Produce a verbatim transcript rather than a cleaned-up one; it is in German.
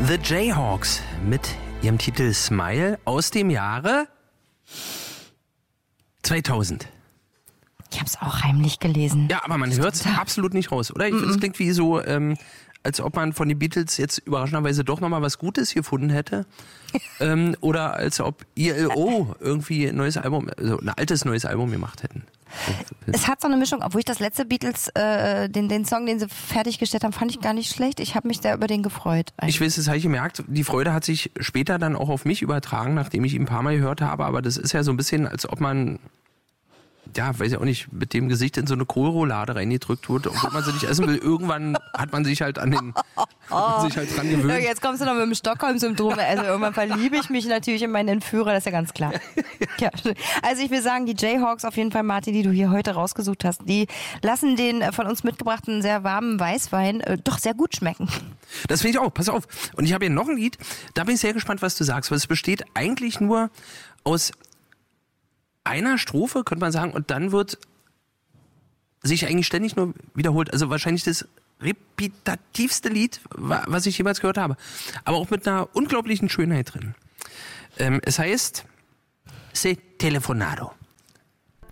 The Jayhawks mit ihrem Titel Smile aus dem Jahre zweitausend. Ich habe es auch heimlich gelesen. Ja, aber man hört es absolut nicht raus, oder? Ich finde, es klingt wie so, ähm, als ob man von den Beatles jetzt überraschenderweise doch nochmal was Gutes gefunden hätte. ähm, oder als ob I L O irgendwie ein neues Album, also ein altes neues Album gemacht hätten. Es hat so eine Mischung, obwohl ich das letzte Beatles, äh, den, den Song, den sie fertiggestellt haben, fand ich gar nicht schlecht. Ich habe mich sehr über den gefreut. Eigentlich. Ich weiß, das habe ich gemerkt, die Freude hat sich später dann auch auf mich übertragen, nachdem ich ihn ein paar Mal gehört habe, aber das ist ja so ein bisschen, als ob man, ja, weiß ich auch nicht, mit dem Gesicht in so eine Kohlroulade reingedrückt wurde, obwohl man sie nicht essen will. Irgendwann hat man sich halt an den, hat man sich halt dran gewöhnt. Ja, jetzt kommst du noch mit dem Stockholm-Syndrom. Also irgendwann verliebe ich mich natürlich in meinen Entführer, das ist ja ganz klar. Ja. Also ich will sagen, die Jayhawks auf jeden Fall, Martin, die du hier heute rausgesucht hast, die lassen den von uns mitgebrachten sehr warmen Weißwein äh, doch sehr gut schmecken. Das finde ich auch, pass auf. Und ich habe hier noch ein Lied, da bin ich sehr gespannt, was du sagst, weil es besteht eigentlich nur aus einer Strophe, könnte man sagen, und dann wird sich eigentlich ständig nur wiederholt. Also wahrscheinlich das repetitivste Lied, was ich jemals gehört habe. Aber auch mit einer unglaublichen Schönheit drin. Ähm, es heißt Se Telefonado.